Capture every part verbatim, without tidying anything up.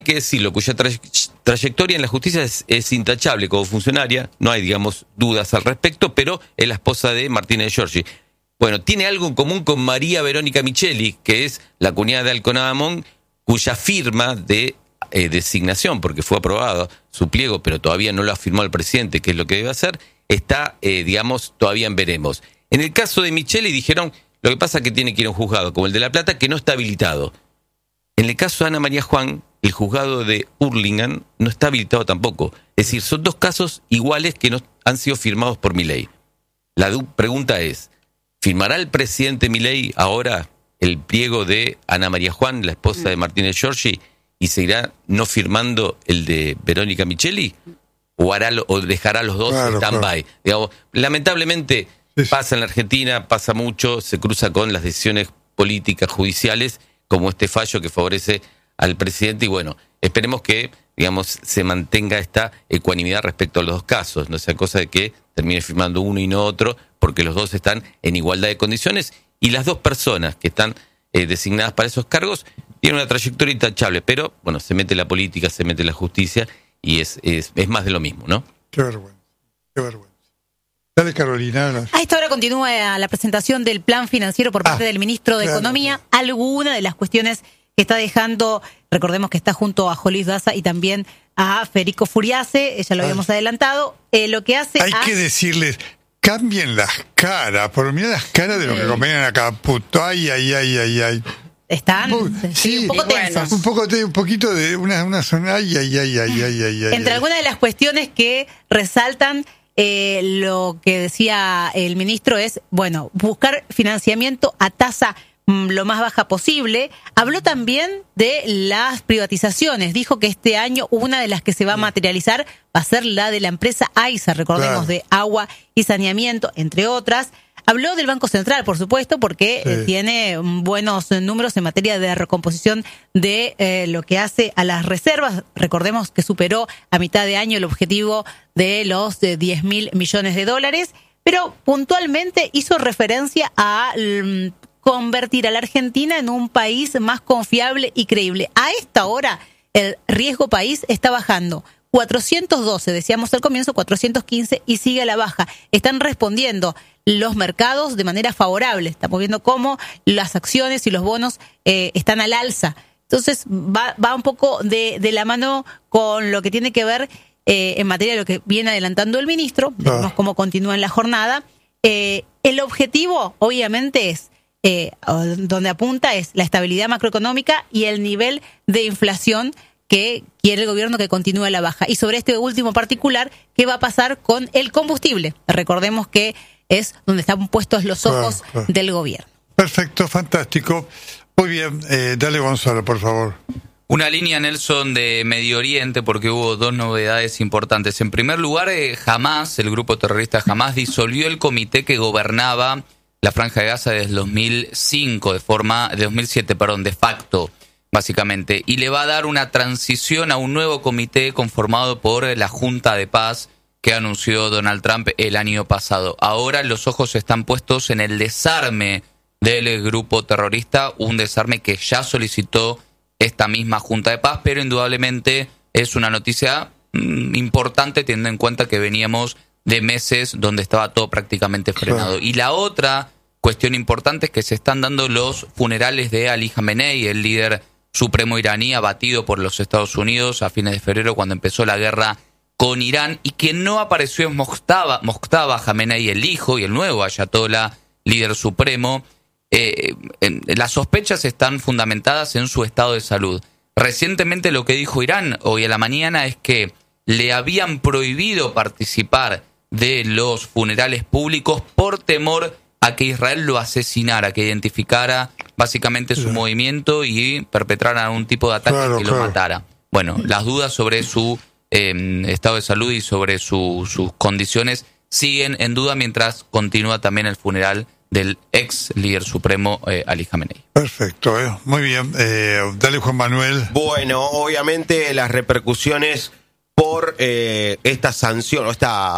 que decirlo, cuya tra- trayectoria en la justicia es, es intachable como funcionaria, no hay, digamos, dudas al respecto, pero es la esposa de Martina de Giorgi. Bueno, tiene algo en común con María Verónica Micheli, que es la cuñada de Alconadamón, cuya firma de eh, designación, porque fue aprobado su pliego, pero todavía no lo ha firmado el presidente, que es lo que debe hacer, está, eh, digamos, todavía en veremos. En el caso de Micheli dijeron, lo que pasa es que tiene que ir a un juzgado, como el de La Plata, que no está habilitado. En el caso de Ana María Juan, el juzgado de Hurlingham no está habilitado tampoco. Es decir, son dos casos iguales que no han sido firmados por Milei. La du- pregunta es, ¿firmará el presidente Milei ahora el pliego de Ana María Juan, la esposa de Martínez Giorgi, y seguirá no firmando el de Verónica Micheli? ¿O, hará lo, o dejará los dos Claro, stand-by? claro. Digamos, lamentablemente Sí, sí. pasa en la Argentina, pasa mucho, se cruza con las decisiones políticas, judiciales, como este fallo que favorece al presidente, y bueno, esperemos que, digamos, se mantenga esta ecuanimidad respecto a los dos casos, no sea cosa de que termine firmando uno y no otro, porque los dos están en igualdad de condiciones, y las dos personas que están eh, designadas para esos cargos tienen una trayectoria intachable, pero, bueno, se mete la política, se mete la justicia, y es, es, es más de lo mismo, ¿no? Qué vergüenza, qué vergüenza. Dale, Carolina. No. A esta hora continúa la presentación del plan financiero por parte Ah, del ministro de claro, Economía. claro. Alguna de las cuestiones que está dejando, recordemos que está junto a Jolis Daza y también a Federico Furiase, ya lo Ay. habíamos adelantado, eh, lo que hace... Hay a- que decirles, cambien las caras, por mirar las caras de lo que comentan acá, puto, ay, ay, ay, ay, ay. Están Uy, sí, sí, un poco bueno. tensos. Un poco, de- un poquito de una, una zona, ay, ay, ay, ay, ay, ay, ay. Entre ay. algunas de las cuestiones que resaltan eh, lo que decía el ministro es, bueno, buscar financiamiento a tasa mm, lo más baja posible. Habló también de las privatizaciones. Dijo que este año una de las que se va a materializar va a ser la de la empresa AISA, recordemos, Claro. de agua y saneamiento, entre otras. Habló del Banco Central, por supuesto, porque Sí. eh, tiene buenos números en materia de recomposición de eh, lo que hace a las reservas. Recordemos que superó a mitad de año el objetivo de los de diez mil millones de dólares, pero puntualmente hizo referencia a mm, convertir a la Argentina en un país más confiable y creíble. A esta hora, el riesgo país está bajando. cuatrocientos doce, decíamos al comienzo, cuatrocientos quince, y sigue a la baja. Están respondiendo los mercados de manera favorable. Estamos viendo cómo las acciones y los bonos eh, están al alza. Entonces va, va un poco de, de la mano con lo que tiene que ver eh, en materia de lo que viene adelantando el ministro. Vemos cómo continúa en la jornada. Eh, el objetivo, obviamente, es eh, donde apunta es la estabilidad macroeconómica y el nivel de inflación que quiere el gobierno que continúe a la baja. Y sobre este último particular, ¿qué va a pasar con el combustible? Recordemos que es donde están puestos los ojos Claro, claro. del gobierno. Perfecto, fantástico. Muy bien, eh, dale, Gonzalo, por favor. Una línea, Nelson, de Medio Oriente, porque hubo dos novedades importantes. En primer lugar, eh, Hamas, el grupo terrorista Hamas, disolvió el comité que gobernaba la Franja de Gaza desde dos mil cinco, de forma, de dos mil siete, perdón, de facto, básicamente, y le va a dar una transición a un nuevo comité conformado por la Junta de Paz que anunció Donald Trump el año pasado. Ahora los ojos están puestos en el desarme del grupo terrorista, un desarme que ya solicitó esta misma Junta de Paz, pero indudablemente es una noticia mmm, importante teniendo en cuenta que veníamos de meses donde estaba todo prácticamente frenado. Claro. Y la otra cuestión importante es que se están dando los funerales de Ali Khamenei, el líder supremo iraní abatido por los Estados Unidos a fines de febrero cuando empezó la guerra con Irán, y que no apareció en Mojtaba, Mojtaba Khamenei, el hijo y el nuevo ayatolá, líder supremo. Eh, en, las sospechas están fundamentadas en su estado de salud. Recientemente lo que dijo Irán hoy a la mañana es que le habían prohibido participar de los funerales públicos por temor a que Israel lo asesinara, que identificara básicamente su Claro. movimiento y perpetrara algún tipo de ataque Claro, que claro. lo matara. Bueno, las dudas sobre su eh, estado de salud y sobre su, sus condiciones siguen en duda mientras continúa también el funeral del ex líder supremo eh, Ali Khamenei. Perfecto, eh. Muy bien. Eh, dale, Juan Manuel. Bueno, obviamente las repercusiones por eh, esta sanción o esta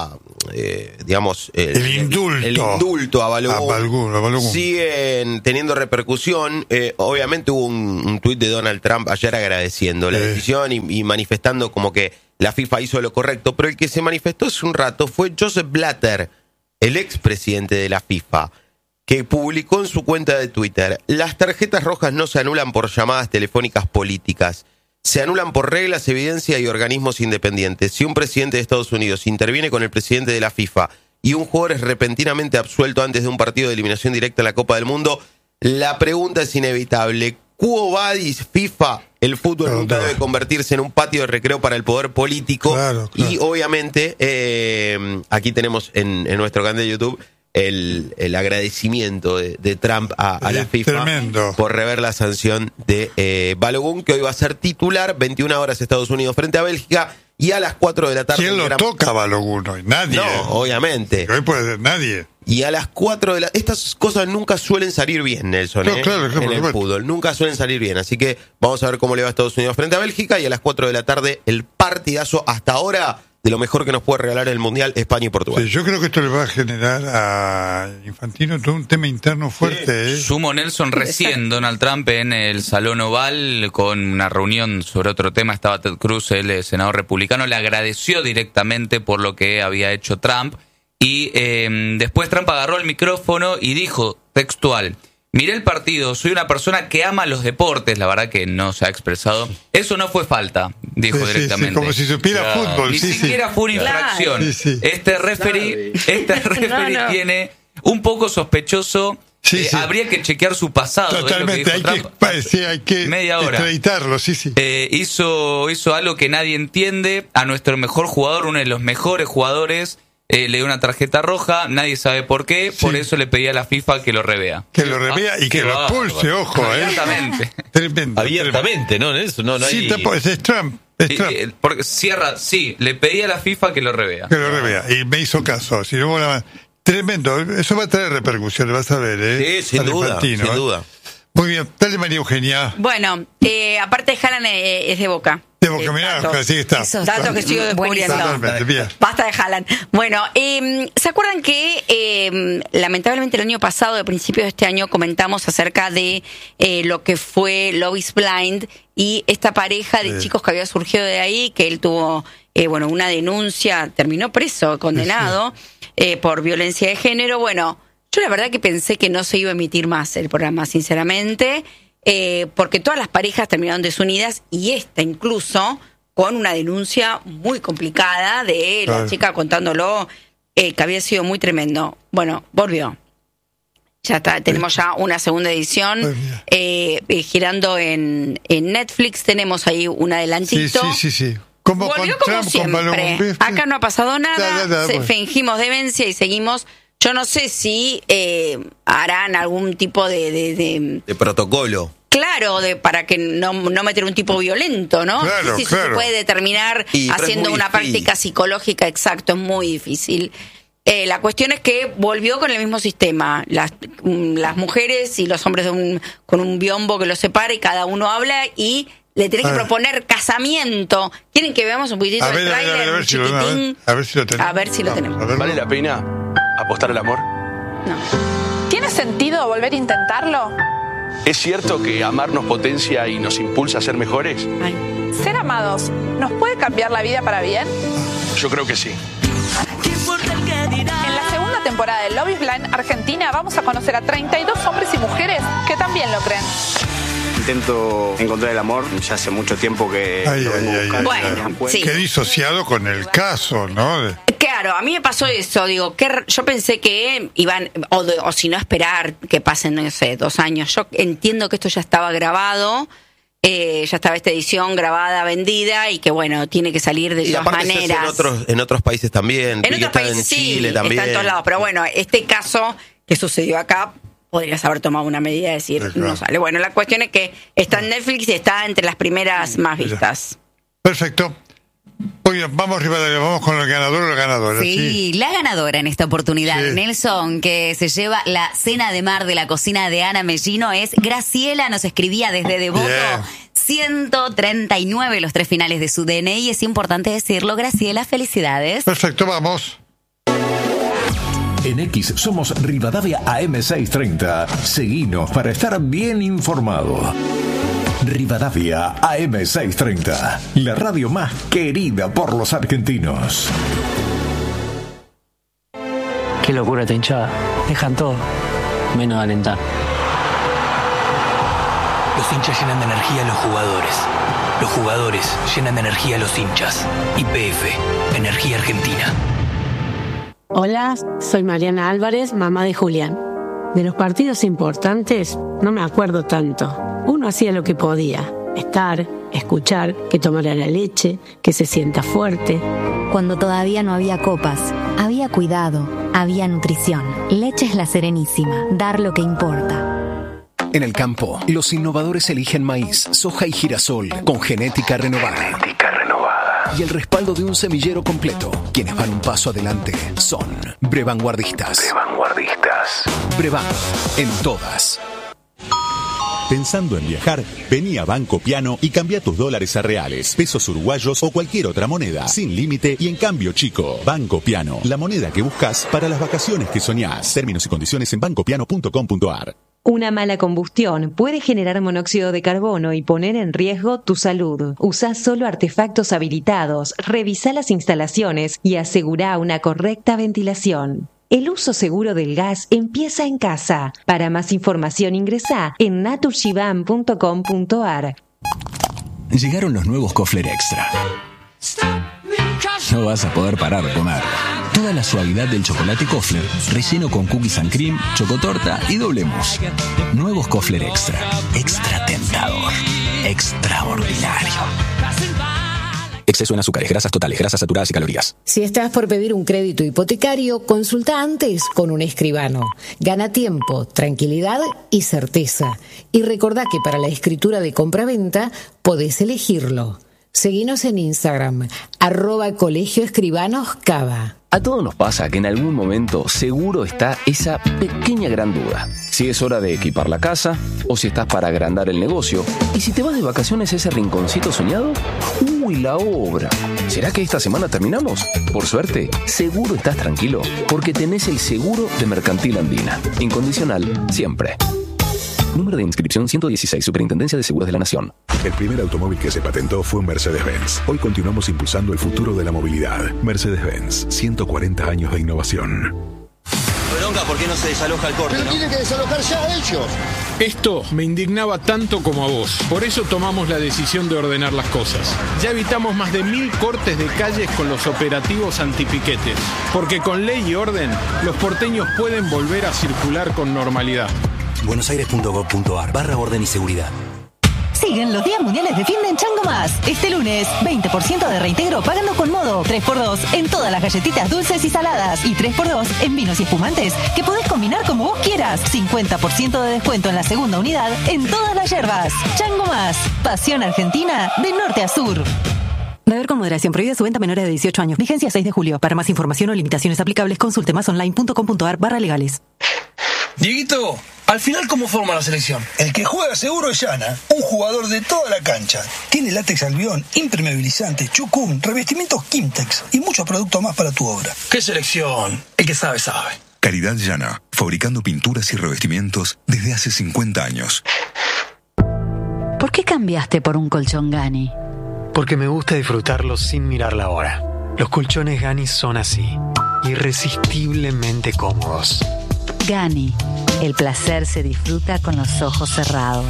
eh, digamos, el, el indulto, el indulto a Balogun, a Balogun, a Balogun. siguen teniendo repercusión. Eh, obviamente hubo un, un tuit de Donald Trump ayer agradeciendo la eh. decisión y, y manifestando como que la FIFA hizo lo correcto, pero el que se manifestó hace un rato fue Joseph Blatter, el expresidente de la FIFA, que publicó en su cuenta de Twitter: las tarjetas rojas no se anulan por llamadas telefónicas políticas, se anulan por reglas, evidencia y organismos independientes. Si un presidente de Estados Unidos interviene con el presidente de la FIFA y un jugador es repentinamente absuelto antes de un partido de eliminación directa en la Copa del Mundo, la pregunta es inevitable: ¿Quo vadis FIFA? El fútbol no, nunca no. debe convertirse en un patio de recreo para el poder político. Claro, claro. Y obviamente, eh, aquí tenemos en, en nuestro canal de YouTube el, el agradecimiento de, de Trump a, a la FIFA tremendo. por rever la sanción de eh, Balogun, que hoy va a ser titular, veintiuna horas Estados Unidos frente a Bélgica, y a las cuatro de la tarde... ¿Quién lo gran... toca a Balogun hoy? Nadie. No, obviamente. Hoy puede ser nadie. Y a las cuatro de la... Estas cosas nunca suelen salir bien, Nelson, no, ¿eh? claro, claro, en el claro. fútbol. Nunca suelen salir bien. Así que vamos a ver cómo le va a Estados Unidos frente a Bélgica. Y a las cuatro de la tarde, el partidazo hasta ahora de lo mejor que nos puede regalar el Mundial, España y Portugal. Sí, yo creo que esto le va a generar a Infantino todo un tema interno fuerte. ¿eh? Sumo Nelson recién, Donald Trump en el Salón Oval con una reunión sobre otro tema. Estaba Ted Cruz, el senador republicano, le agradeció directamente por lo que había hecho Trump. Y eh, después Trump agarró el micrófono y dijo textual: miré el partido, soy una persona que ama los deportes. La verdad que no se ha expresado. Eso no fue falta, dijo sí, directamente. Sí, sí, como si supiera claro. fútbol. Ni sí, siquiera sí. fue una infracción. Sí, sí. Este referee, este referee no, no. tiene un poco sospechoso. Sí, eh, sí. Habría que chequear su pasado. Totalmente, es lo que hay, que, sí, hay que media hora. extraditarlo, sí, sí. Eh, hizo, hizo algo que nadie entiende. A nuestro mejor jugador, uno de los mejores jugadores, Eh, le dio una tarjeta roja, nadie sabe por qué, sí. por eso le pedí a la FIFA que lo revea. Que lo revea y que lo expulse, ojo, ¿eh? Abiertamente. Tremendo. Abiertamente, ¿no? Eso no, no hay... Sí, es Trump. Es Trump. Eh, porque cierra, sí, le pedí a la FIFA que lo revea. Que lo revea, y me hizo caso. Si no, la... Tremendo, eso va a traer repercusiones, vas a ver, ¿eh? Sí, sin duda, Infantino, sin ¿eh? duda. Muy bien, dale María Eugenia. Bueno, eh, aparte de Haaland eh, es de Boca. De Boca, mirá, así está. Esos datos que sigo descubriendo. Bien. Basta de Haaland. Bueno, eh, ¿se acuerdan que eh, lamentablemente el año pasado, de principios de este año, comentamos acerca de eh, lo que fue Love is Blind y esta pareja de sí. chicos que había surgido de ahí, que él tuvo, eh, bueno, una denuncia, terminó preso, condenado sí. eh, por violencia de género? Bueno, yo la verdad que pensé que no se iba a emitir más el programa, sinceramente. Eh, porque todas las parejas terminaron desunidas y esta incluso con una denuncia muy complicada de la claro. chica contándolo eh, que había sido muy tremendo. Bueno, volvió. Ya está, tenemos ya una segunda edición eh, eh, girando en, en Netflix. Tenemos ahí un adelantito. Sí, sí, sí, sí. Como volvió con como Trump, siempre. Con Acá no ha pasado nada. Da, da, da, se, bueno. Fingimos demencia y seguimos. Yo no sé si eh, harán algún tipo de, de, de... de protocolo. Claro, de para que no, no meter un tipo violento, ¿no? Claro, no sé si claro. se puede determinar y, haciendo una difícil. práctica psicológica, exacto, es muy difícil. Eh, la cuestión es que volvió con el mismo sistema. Las, las mujeres y los hombres de un, con un biombo que los separa y cada uno habla y le tenés que proponer casamiento. ¿Quieren que veamos un poquitito el tráiler? A, a, a, si a ver si lo tenemos. A ver si lo tenemos. A ver. ¿Vale la pena apostar al amor? No. ¿Tiene sentido volver a intentarlo? ¿Es cierto que amar nos potencia y nos impulsa a ser mejores? Ay. ¿Ser amados nos puede cambiar la vida para bien? Yo creo que sí. En la segunda temporada de Love is Blind Argentina vamos a conocer a treinta y dos hombres y mujeres que también lo creen. Intento encontrar el amor, ya hace mucho tiempo que ay, lo vengo ay, buscando. Bueno, sí. Qué disociado con el caso, ¿no? De... Claro, a mí me pasó eso, digo, que yo pensé que iban, o, de, o si no esperar que pasen, no sé, dos años. Yo entiendo que esto ya estaba grabado, eh, ya estaba esta edición grabada, vendida, y que bueno, tiene que salir de y todas maneras. En otros, en otros países también. En otros países en sí, Chile también. está en todos lados, pero bueno, este caso que sucedió acá, podrías haber tomado una medida de decir, sí, claro. no sale. Bueno, la cuestión es que está en Netflix y está entre las primeras más vistas. Perfecto. Muy bien, vamos arriba, vamos con el ganador o la ganadora. Sí, sí, la ganadora en esta oportunidad, sí. Nelson, que se lleva la cena de mar de la cocina de Ana Mellino, es Graciela, nos escribía desde Devoto. Yeah. ciento treinta y nueve los tres finales de su D N I, es importante decirlo. Graciela, felicidades. Perfecto, vamos. En X somos Rivadavia A M seiscientos treinta. Seguinos para estar bien informado. Rivadavia A M seiscientos treinta, la radio más querida por los argentinos. Qué locura esta hinchada. Dejan todo, menos alentar. Los hinchas llenan de energía a los jugadores. Los jugadores llenan de energía a los hinchas. Y P F, Energía Argentina. Hola, soy Mariana Álvarez, mamá de Julián. De los partidos importantes no me acuerdo tanto. Uno hacía lo que podía, estar, escuchar, que tomara la leche, que se sienta fuerte. Cuando todavía no había copas, había cuidado, había nutrición. Leche La Serenísima, dar lo que importa. En el campo, los innovadores eligen maíz, soja y girasol con genética renovada. Genética renovada. Y el respaldo de un semillero completo. Quienes van un paso adelante son Brevanguardistas. Brevanguardistas. Brevan, en todas. Pensando en viajar, vení a Banco Piano y cambia tus dólares a reales, pesos uruguayos o cualquier otra moneda, sin límite y en cambio chico. Banco Piano, la moneda que buscas para las vacaciones que soñás. Términos y condiciones en banco piano punto com punto a r. Una mala combustión puede generar monóxido de carbono y poner en riesgo tu salud. Usa solo artefactos habilitados, revisa las instalaciones y asegura una correcta ventilación. El uso seguro del gas empieza en casa. Para más información ingresá en naturshiban punto com punto a r. Llegaron los nuevos Kofler Extra. No vas a poder parar de comer. Toda la suavidad del chocolate Kofler, relleno con cookies and cream, chocotorta y doble mousse. Nuevos Kofler Extra. Extra tentador. Extraordinario. Exceso en azúcares, grasas totales, grasas saturadas y calorías. Si estás por pedir un crédito hipotecario, consulta antes con un escribano. Gana tiempo, tranquilidad y certeza. Y recordá que para la escritura de compraventa podés elegirlo. Seguinos en Instagram, arroba Colegio Escribanos Cava. A todos nos pasa que en algún momento seguro está esa pequeña gran duda. Si es hora de equipar la casa, o si estás para agrandar el negocio, y si te vas de vacaciones a ese rinconcito soñado, ¡uy, la obra! ¿Será que esta semana terminamos? Por suerte, seguro estás tranquilo, porque tenés el seguro de Mercantil Andina. Incondicional, siempre. Número de inscripción ciento dieciséis, Superintendencia de Seguros de la Nación. El primer automóvil que se patentó fue un Mercedes-Benz. Hoy continuamos impulsando el futuro de la movilidad. Mercedes-Benz, ciento cuarenta años de innovación. Bronca, ¿por qué no se desaloja el corte? Pero ¿no? tienen que desalojar ya ellos. Esto me indignaba tanto como a vos. Por eso tomamos la decisión de ordenar las cosas. Ya evitamos más de mil cortes de calles con los operativos antipiquetes. Porque con ley y orden, los porteños pueden volver a circular con normalidad. buenosaires punto gov punto a r barra orden y seguridad. Siguen los días mundiales de fin de en Chango Más. Este lunes, veinte por ciento de reintegro pagando con modo. tres por dos en todas las galletitas dulces y saladas. Y tres por dos en vinos y espumantes que podés combinar como vos quieras. cincuenta por ciento de descuento en la segunda unidad en todas las yerbas. Chango Más. Pasión argentina de norte a sur. Beber con moderación. Prohibida su venta a menores de dieciocho años. Vigencia seis de julio. Para más información o limitaciones aplicables, consulte más online punto com punto a r barra legales. Dieguito, al final, ¿cómo forma la selección? El que juega seguro es Yana, un jugador de toda la cancha. Tiene látex albión, impermeabilizante, chucún, revestimientos Kimtex y muchos productos más para tu obra. ¿Qué selección? El que sabe, sabe. Calidad Yana, fabricando pinturas y revestimientos desde hace cincuenta años. ¿Por qué cambiaste por un colchón Gani? Porque me gusta disfrutarlos sin mirar la hora. Los colchones Gani son así, irresistiblemente cómodos. Gani, el placer se disfruta con los ojos cerrados.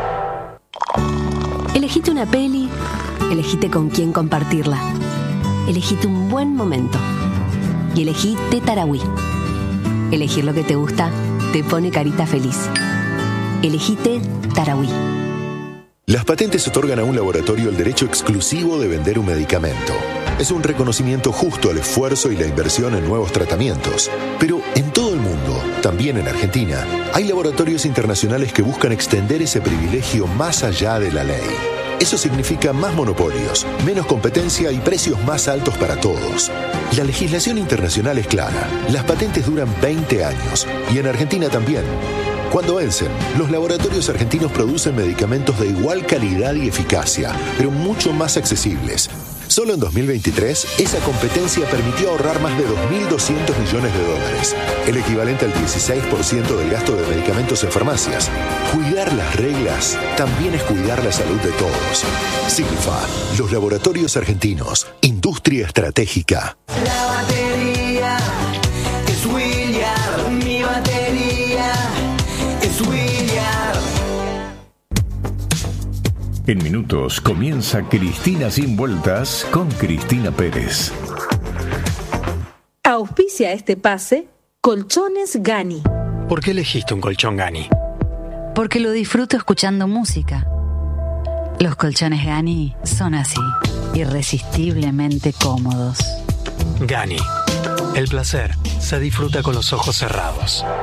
Elegite una peli, elegite con quién compartirla. Elegite un buen momento. Y elegí Tetarawí. Elegir lo que te gusta te pone carita feliz. Elegite Tarahui. Las patentes otorgan a un laboratorio el derecho exclusivo de vender un medicamento. Es un reconocimiento justo al esfuerzo y la inversión en nuevos tratamientos. Pero en todo el mundo, también en Argentina, hay laboratorios internacionales que buscan extender ese privilegio más allá de la ley. Eso significa más monopolios, menos competencia y precios más altos para todos. La legislación internacional es clara. Las patentes duran veinte años y en Argentina también. Cuando vencen, los laboratorios argentinos producen medicamentos de igual calidad y eficacia, pero mucho más accesibles. Solo en dos mil veintitrés, esa competencia permitió ahorrar más de dos mil doscientos millones de dólares, el equivalente al dieciséis por ciento del gasto de medicamentos en farmacias. Cuidar las reglas también es cuidar la salud de todos. Silfa, los laboratorios argentinos, industria estratégica. La batería es William, mi batería es William. En minutos comienza Cristina Sin Vueltas con Cristina Pérez. Auspicia este pase Colchones Gani. ¿Por qué elegiste un colchón Gani? Porque lo disfruto escuchando música. Los colchones Gani son así, irresistiblemente cómodos. Gani. El placer se disfruta con los ojos cerrados.